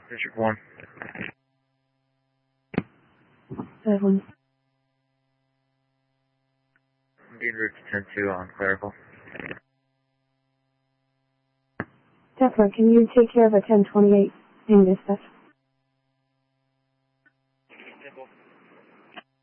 District 1. 7. I'm being route to 10-2 on clerical. Defra, can you take care of a 1028 in dispatch?